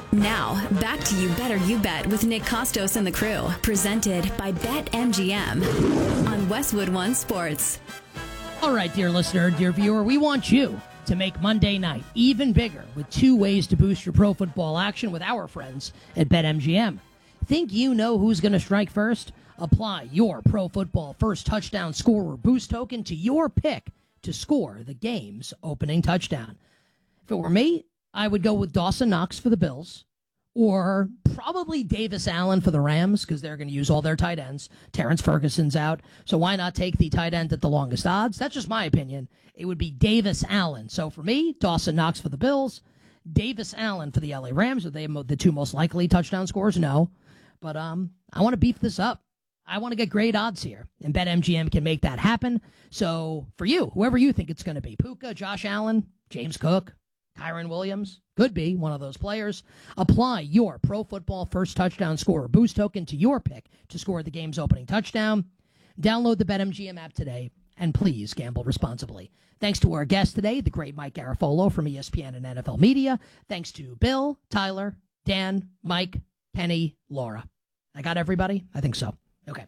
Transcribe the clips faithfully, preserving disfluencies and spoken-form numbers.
Now, back to You Better You Bet with Nick Costos and the crew, presented by BetMGM on Westwood One Sports. All right, dear listener, dear viewer, we want you to make Monday night even bigger with two ways to boost your pro football action with our friends at BetMGM. Think you know who's going to strike first? Apply your pro football first touchdown scorer boost token to your pick to score the game's opening touchdown. If it were me, I would go with Dawson Knox for the Bills, or probably Davis Allen for the Rams, because they're going to use all their tight ends. Terrence Ferguson's out, so why not take the tight end at the longest odds? That's just my opinion. It would be Davis Allen. So for me, Dawson Knox for the Bills, Davis Allen for the L A Rams. Are they the two most likely touchdown scorers? No. But um, I want to beef this up. I want to get great odds here, and BetMGM can make that happen. So for you, whoever you think it's going to be, Puka, Josh Allen, James Cook, Kyron Williams, could be one of those players. Apply your pro football first touchdown scorer boost token to your pick to score the game's opening touchdown. Download the BetMGM app today, and please gamble responsibly. Thanks to our guest today, the great Mike Garafolo from E S P N and N F L Media. Thanks to Bill, Tyler, Dan, Mike, Kenny, Laura. I got everybody? I think so. Okay.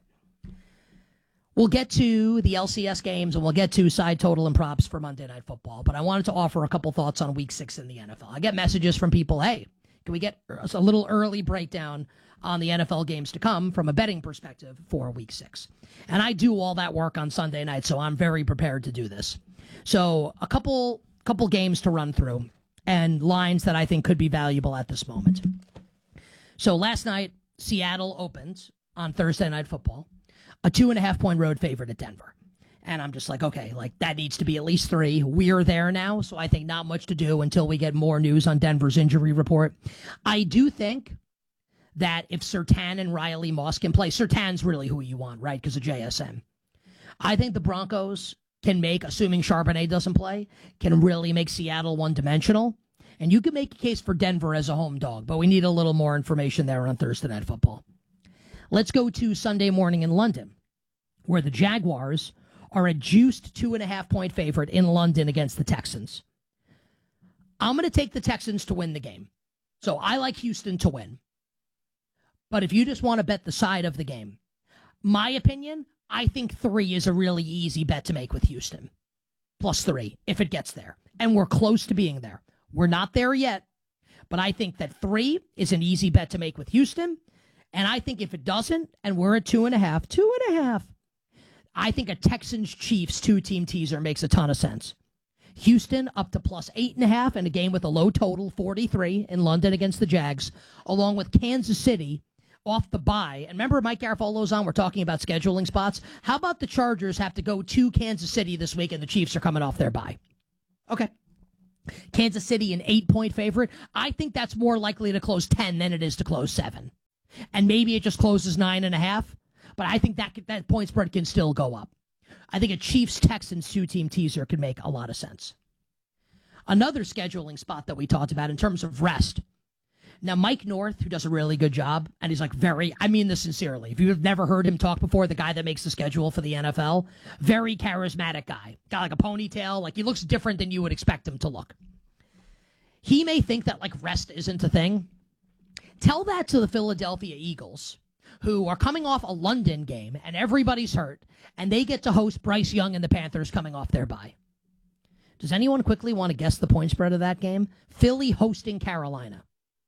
We'll get to the L C S games, and we'll get to side total and props for Monday Night Football. But I wanted to offer a couple thoughts on Week six in the N F L. I get messages from people, hey, can we get a little early breakdown on the N F L games to come from a betting perspective for Week six? And I do all that work on Sunday night, so I'm very prepared to do this. So a couple couple games to run through and lines that I think could be valuable at this moment. So last night, Seattle opened on Thursday Night Football, a two and a half point road favorite at Denver. And I'm just like, okay, like that needs to be at least three. We're there now, so I think not much to do until we get more news on Denver's injury report. I do think that if Surtain and Riley Moss can play, Surtain's really who you want, right, because of J S N. I think the Broncos can make, assuming Charbonnet doesn't play, can really make Seattle one-dimensional. And you can make a case for Denver as a home dog, but we need a little more information there on Thursday Night Football. Let's go to Sunday morning in London, where the Jaguars are a juiced two and a half point favorite in London against the Texans. I'm going to take the Texans to win the game. So I like Houston to win. But if you just want to bet the side of the game, my opinion, I think three is a really easy bet to make with Houston. Plus three, if it gets there. And we're close to being there. We're not there yet, but I think that three is an easy bet to make with Houston. And I think if it doesn't, and we're at two and a half, two and a half, I think a Texans-Chiefs two-team teaser makes a ton of sense. Houston up to plus eight and a half in a game with a low total, forty-three in London against the Jags, along with Kansas City off the bye. And remember Mike Garafolo's on, we're talking about scheduling spots. How about the Chargers have to go to Kansas City this week and the Chiefs are coming off their bye? Okay. Kansas City an eight-point favorite. I think that's more likely to close ten than it is to close seven. And maybe it just closes nine and a half. But I think that that point spread can still go up. I think a Chiefs-Texans two-team teaser could make a lot of sense. Another scheduling spot that we talked about in terms of rest. Now, Mike North, who does a really good job, and he's like very, I mean this sincerely. If you've never heard him talk before, the guy that makes the schedule for the N F L, very charismatic guy. Got like a ponytail, like he looks different than you would expect him to look. He may think that like rest isn't a thing. Tell that to the Philadelphia Eagles, who are coming off a London game, and everybody's hurt, and they get to host Bryce Young and the Panthers coming off their bye. Does anyone quickly want to guess the point spread of that game? Philly hosting Carolina.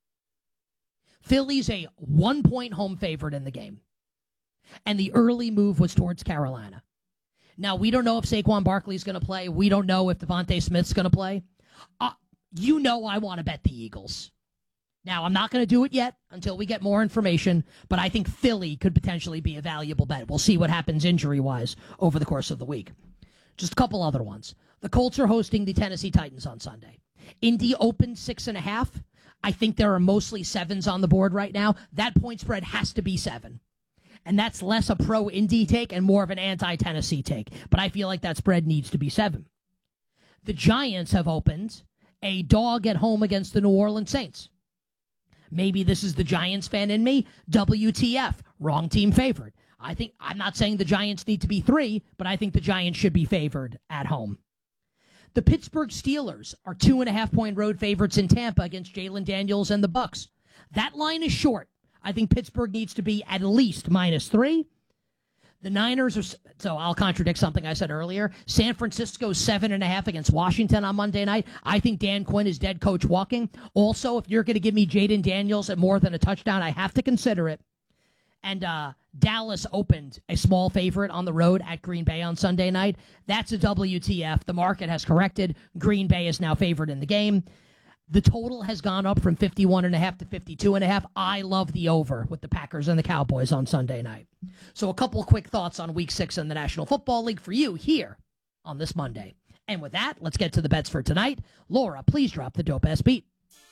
Philly's a one-point home favorite in the game, and the early move was towards Carolina. Now, we don't know if Saquon Barkley's going to play. We don't know if Devontae Smith's going to play. Uh, you know I want to bet the Eagles. Now, I'm not going to do it yet until we get more information, but I think Philly could potentially be a valuable bet. We'll see what happens injury-wise over the course of the week. Just a couple other ones. The Colts are hosting the Tennessee Titans on Sunday. Indy opened six and a half. I think there are mostly sevens on the board right now. That point spread has to be seven. And that's less a pro-Indy take and more of an anti-Tennessee take. But I feel like that spread needs to be seven. The Giants have opened a dog at home against the New Orleans Saints. Maybe this is the Giants fan in me. W T F, wrong team favored. I think, I'm not saying the Giants need to be three, but I think the Giants should be favored at home. The Pittsburgh Steelers are two and a half point road favorites in Tampa against Jalen Daniels and the Bucks. That line is short. I think Pittsburgh needs to be at least minus three. The Niners are, so I'll contradict something I said earlier. San Francisco seven and a half against Washington on Monday night. I think Dan Quinn is dead coach walking. Also, if you're going to give me Jaden Daniels at more than a touchdown, I have to consider it. And uh, Dallas opened a small favorite on the road at Green Bay on Sunday night. That's a W T F. The market has corrected. Green Bay is now favored in the game. The total has gone up from fifty-one and a half to fifty-two and a half. I love the over with the Packers and the Cowboys on Sunday night. So a couple quick thoughts on week six in the National Football League for you here on this Monday. And with that, let's get to the bets for tonight. Laura, please drop the dope-ass beat.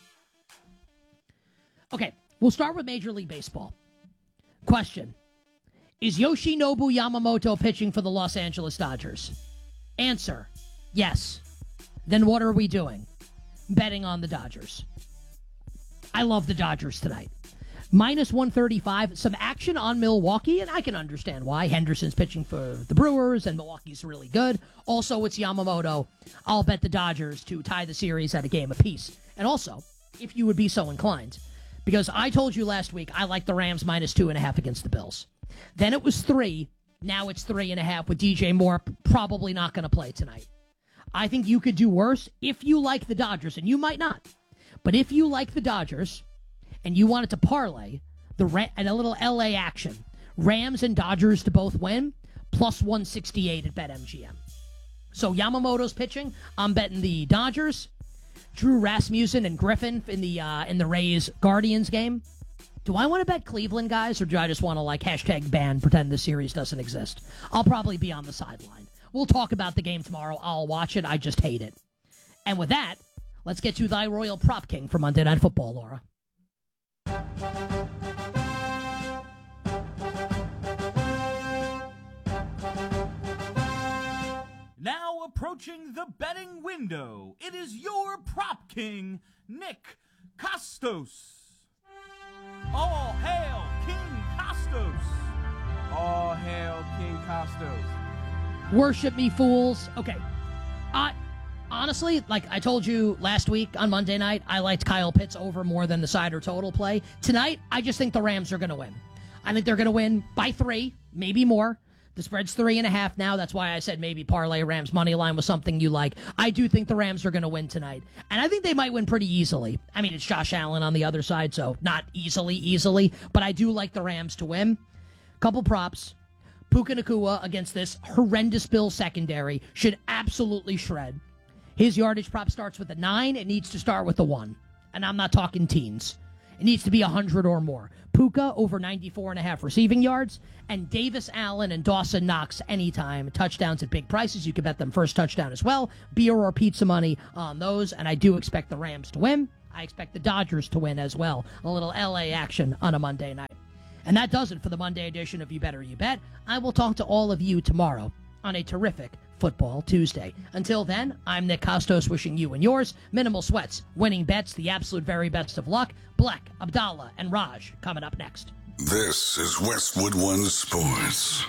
Okay, we'll start with Major League Baseball. Question: is Yoshinobu Yamamoto pitching for the Los Angeles Dodgers? Answer: yes. Then what are we doing? Betting on the Dodgers. I love the Dodgers tonight. Minus one thirty-five. Some action on Milwaukee, and I can understand why. Henderson's pitching for the Brewers, and Milwaukee's really good. Also, it's Yamamoto. I'll bet the Dodgers to tie the series at a game apiece. And also, if you would be so inclined, because I told you last week I like the Rams minus two and a half against the Bills. Then it was three. Now it's three and a half with D J Moore probably not going to play tonight. I think you could do worse if you like the Dodgers, and you might not. But if you like the Dodgers and you wanted to parlay the and a little L A action, Rams and Dodgers to both win, plus one sixty-eight at BetMGM. So Yamamoto's pitching. I'm betting the Dodgers. Drew Rasmussen and Griffin in the uh, in the Rays Guardians game. Do I want to bet Cleveland, guys, or do I just want to like hashtag ban, pretend the series doesn't exist? I'll probably be on the sideline. We'll talk about the game tomorrow. I'll watch it. I just hate it. And with that, let's get to thy royal prop king for Monday Night Football, Laura. Now approaching the betting window, it is your prop king, Nick Kostos. All hail King Kostos. All hail King Kostos. Worship me, fools. Okay. I honestly, like I told you last week on Monday night, I liked Kyle Pitts over more than the side or total play. Tonight, I just think the Rams are going to win. I think they're going to win by three, maybe more. The spread's three and a half now. That's why I said maybe parlay Rams money line was something you like. I do think the Rams are going to win tonight. And I think they might win pretty easily. I mean, it's Josh Allen on the other side, so not easily, easily. But I do like the Rams to win. Couple props. Puka Nacua against this horrendous Bills secondary should absolutely shred. His yardage prop starts with a nine. It needs to start with a one. And I'm not talking teens. It needs to be one hundred or more. Puka over ninety-four and a half receiving yards. And Davis Allen and Dawson Knox anytime. Touchdowns at big prices. You can bet them first touchdown as well. Beer or pizza money on those. And I do expect the Rams to win. I expect the Dodgers to win as well. A little L A action on a Monday night. And that does it for the Monday edition of You Better You Bet. I will talk to all of you tomorrow on a terrific Football Tuesday. Until then, I'm Nick Kostos wishing you and yours minimal sweats, winning bets, the absolute very best of luck. Black, Abdallah, and Raj coming up next. This is Westwood One Sports.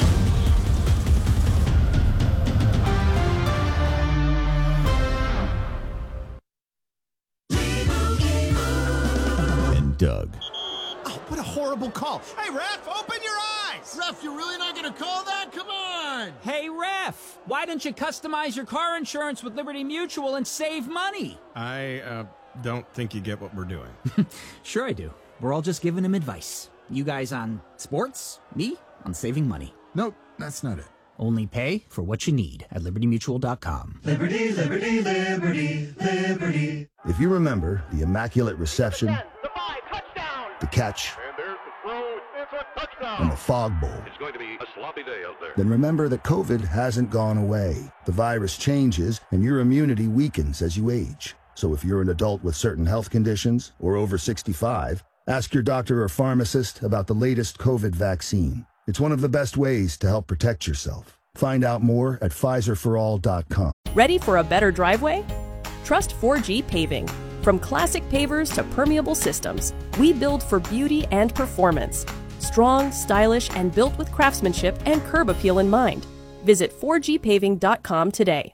And Doug. What a horrible call. Hey, ref, open your eyes! Ref, you're really not going to call that? Come on! Hey, ref, why don't you customize your car insurance with Liberty Mutual and save money? I, uh, don't think you get what we're doing. Sure I do. We're all just giving him advice. You guys on sports, me on saving money. Nope, that's not it. Only pay for what you need at liberty mutual dot com. Liberty, liberty, liberty, liberty. If you remember the Immaculate Reception, ten, the five, touchdown. The catch, and there's the throw, it's a touchdown. And the Fog Bowl, it's going to be a sloppy day out there. Then remember that COVID hasn't gone away. The virus changes, and your immunity weakens as you age. So if you're an adult with certain health conditions or over sixty-five, ask your doctor or pharmacist about the latest COVID vaccine. It's one of the best ways to help protect yourself. Find out more at Pfizer for all dot com. Ready for a better driveway? Trust four G Paving. From classic pavers to permeable systems, we build for beauty and performance. Strong, stylish, and built with craftsmanship and curb appeal in mind. Visit four G paving dot com today.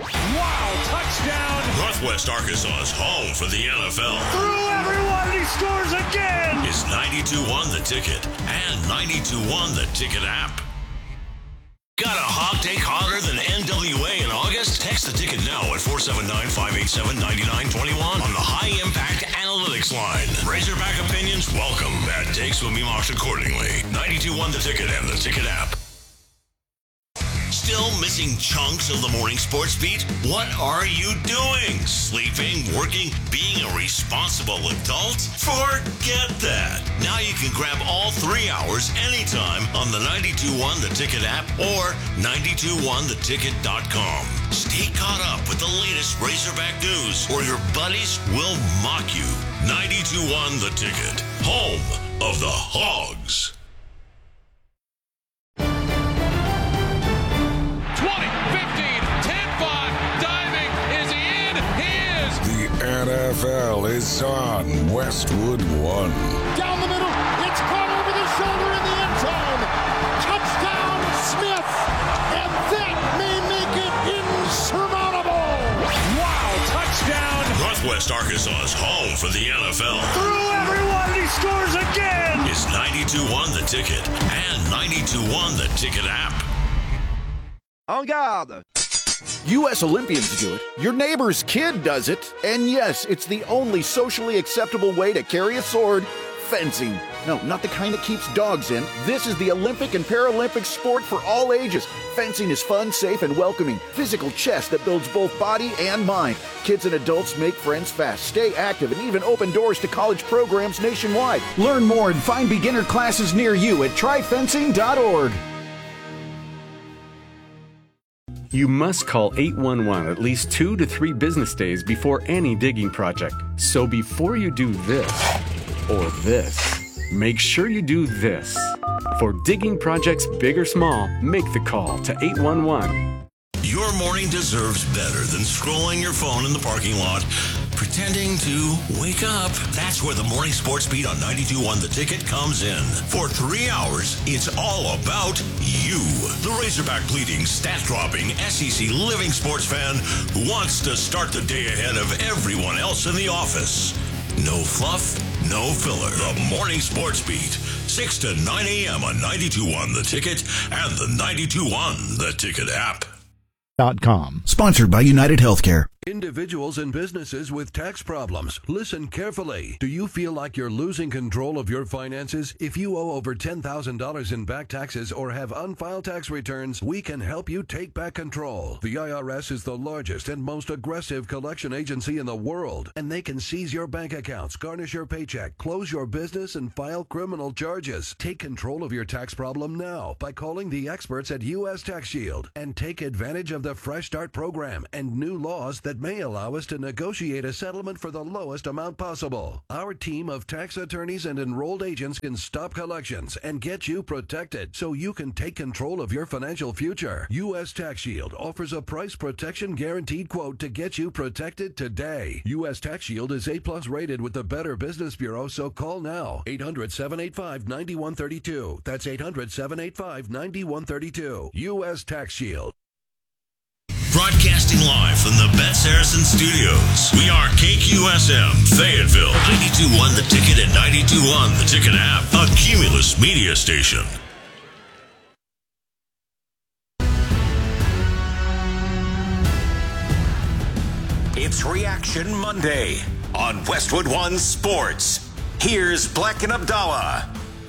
Wow, touchdown! Northwest Arkansas's home for the N F L. Through everyone, he scores! ninety-two one The Ticket and ninety-two one The Ticket app. Got a hog take hotter than N W A in August? Text the ticket now at four seven nine, five eight seven, nine nine two one on the High Impact Analytics line. Razorback opinions welcome. Bad takes will be marked accordingly. ninety-two one The Ticket and the Ticket app. Still missing chunks of the morning sports beat? What are you doing? Sleeping, working, being a responsible adult? Forget that. Now you can grab all three hours anytime on the ninety-two one The Ticket app or nine two one the ticket dot com. Stay caught up with the latest Razorback news or your buddies will mock you. ninety-two one The Ticket, home of the Hogs. N F L is on Westwood One. Down the middle, it's caught over the shoulder in the end zone. Touchdown, Smith, and that may make it insurmountable. Wow, touchdown. Northwest Arkansas's home for the N F L. Through everyone, he scores again. Is ninety-two one The Ticket and ninety-two one The Ticket app. En garde. U S Olympians do it, your neighbor's kid does it, and yes, it's the only socially acceptable way to carry a sword, fencing. No, not the kind that keeps dogs in. This is the Olympic and Paralympic sport for all ages. Fencing is fun, safe, and welcoming. Physical chess that builds both body and mind. Kids and adults make friends fast, stay active, and even open doors to college programs nationwide. Learn more and find beginner classes near you at try fencing dot org. You must call eight one one at least two to three business days before any digging project. So before you do this or this, make sure you do this. For digging projects big or small, make the call to eight one one. Your morning deserves better than scrolling your phone in the parking lot, pretending to wake up. That's where the morning sports beat on ninety-two one The Ticket comes in. For three hours, it's all about you. The Razorback bleeding, stat-dropping, S E C living sports fan who wants to start the day ahead of everyone else in the office. No fluff, no filler. The morning sports beat, six to nine a.m. on ninety-two one The Ticket and the ninety-two one The Ticket app. Dot com. Sponsored by United Healthcare. Individuals and businesses with tax problems, listen carefully. Do you feel like you're losing control of your finances? If you owe over ten thousand dollars in back taxes or have unfiled tax returns, we can help you take back control. The I R S is the largest and most aggressive collection agency in the world, and they can seize your bank accounts, garnish your paycheck, close your business, and file criminal charges. Take control of your tax problem now by calling the experts at U S Tax Shield and take advantage of the Fresh Start program and new laws that may allow us to negotiate a settlement for the lowest amount possible. Our team of tax attorneys and enrolled agents can stop collections and get you protected so you can take control of your financial future. U S Tax Shield offers a price protection guaranteed quote to get you protected today. U S Tax Shield is A plus rated with the Better Business Bureau, so call now. eight hundred, seven eight five, nine one three two. That's eight hundred, seven eight five, nine one three two. U S Tax Shield. Broadcasting live from the Bet Saracen Studios. We are K Q S M, Fayetteville, ninety-two one The Ticket and ninety-two one The Ticket app, a Cumulus media station. It's Reaction Monday on Westwood One Sports. Here's Black and Abdallah.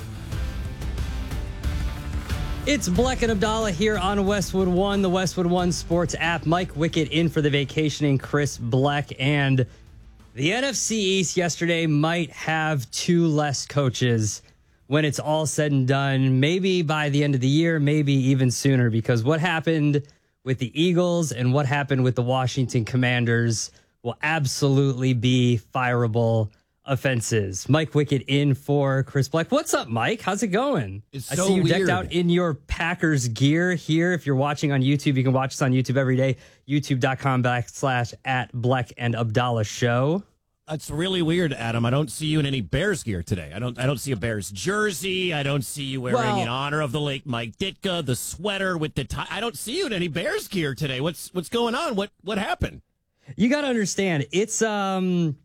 It's Black and Abdallah here on Westwood One, the Westwood One Sports app. Mike Wickett in for the vacationing Chris Black. And the N F C East yesterday might have two less coaches when it's all said and done. Maybe by the end of the year, maybe even sooner, because what happened with the Eagles and what happened with the Washington Commanders will absolutely be fireable offenses. Mike Wickett in for Chris Black. What's up, Mike? How's it going? It's I so see you weird. decked out in your Packers gear here. If you're watching on YouTube, you can watch us on YouTube every day. YouTube.com backslash at Black and Abdallah Show. It's really weird, Adam. I don't see you in any Bears gear today. I don't I don't see a Bears jersey. I don't see you wearing Well- in honor of the late Mike Ditka, the sweater with the tie. I don't see you in any Bears gear today. What's what's going on? What what happened? You got to understand, it's um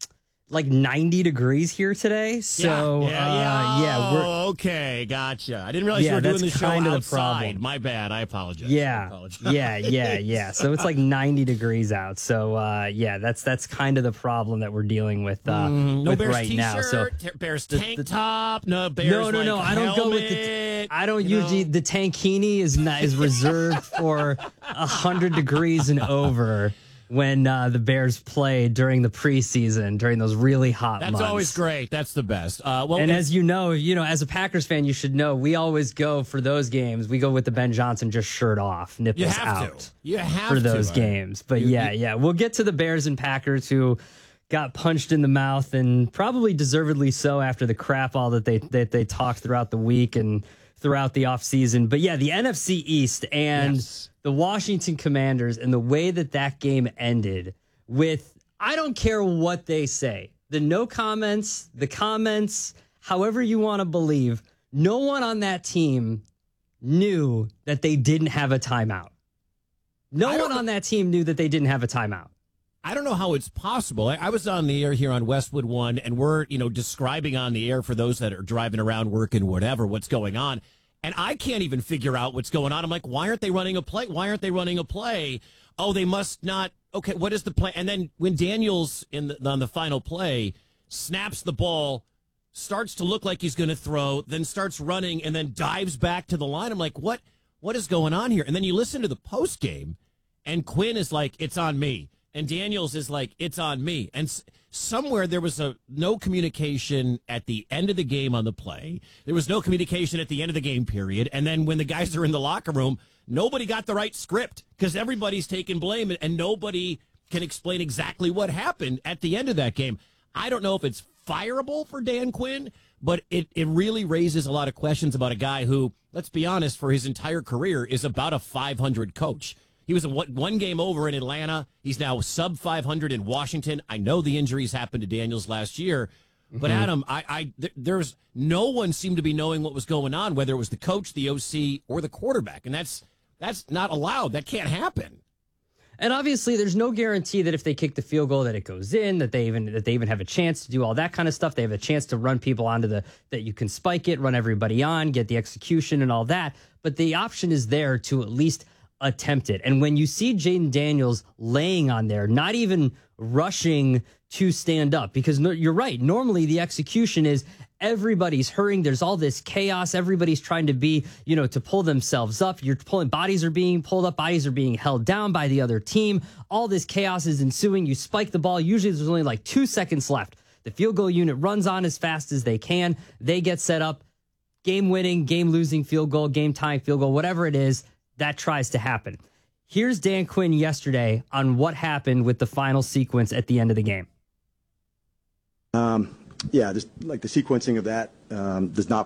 like ninety degrees here today. So, yeah, yeah, yeah. Uh, yeah we're, oh, okay, gotcha. I didn't realize yeah, you were doing that's the show kind of the outside. problem. My bad. I apologize. I Yeah, apologize. yeah, yeah, yeah. So it's like ninety degrees out. So uh, yeah, that's that's kind of the problem that we're dealing with, uh, Mm, no with Bears right t-shirt, now. So t- Bears the- tank the- top, no Bears. no, no, no. like, I don't go with the. helmet, I don't you usually. know? The tankini is not is reserved for a hundred degrees and over when uh, the Bears play during the preseason during those really hot That's months. always great. That's the best. Uh, well, And it's- as you know, you know, as a Packers fan, you should know we always go for those games. We go with the Ben Johnson just shirt off, nipples you have out to. You have for to. those I- games. But you- yeah, you- yeah, we'll get to the Bears and Packers who got punched in the mouth and probably deservedly so after the crap all that they that they talked throughout the week and throughout the offseason. But yeah, the N F C East and Yes. the Washington Commanders and the way that that game ended with, I don't care what they say, the no comments, the comments, however you want to believe, no one on that team knew that they didn't have a timeout. No one on that team knew that they didn't have a timeout. I don't know how it's possible. I, I was on the air here on Westwood One, and we're, you know, describing on the air for those that are driving around, working, whatever, what's going on. And I can't even figure out what's going on. I'm like, why aren't they running a play? Why aren't they running a play? Oh, they must not. Okay, what is the play? And then when Daniels in the, on the final play snaps the ball, starts to look like he's going to throw, then starts running, and then dives back to the line. I'm like, what? What is going on here? And then you listen to the post game, and Quinn is like, it's on me. And Daniels is like, it's on me. And s- somewhere there was a no communication at the end of the game on the play. There was no communication at the end of the game period. And then when the guys are in the locker room, nobody got the right script because everybody's taking blame and nobody can explain exactly what happened at the end of that game. I don't know if it's fireable for Dan Quinn, but it, it really raises a lot of questions about a guy who, let's be honest, for his entire career is about a five hundred coach. He was a one, one game over in Atlanta. He's now sub five hundred in Washington. I know the injuries happened to Daniels last year, but Mm-hmm. Adam, I, I th- there's no one seemed to be knowing what was going on, whether it was the coach, the O C, or the quarterback, and that's that's not allowed. That can't happen. And obviously, there's no guarantee that if they kick the field goal, that it goes in. That they even that they even have a chance to do all that kind of stuff. They have a chance to run people onto the that you can spike it, run everybody on, get the execution and all that. But the option is there to at least attempt it. And when you see Jaden Daniels laying on there, not even rushing to stand up, because no, you're right. Normally, the execution is everybody's hurrying. There's all this chaos. Everybody's trying to be, you know, to pull themselves up. You're pulling, bodies are being pulled up. Bodies are being held down by the other team. All this chaos is ensuing. You spike the ball. Usually there's only like two seconds left. The field goal unit runs on as fast as they can. They get set up. Game winning, game losing field goal, game tying field goal, whatever it is, that tries to happen. Here's Dan Quinn yesterday on what happened with the final sequence at the end of the game. Um, yeah, just like the sequencing of that um, does not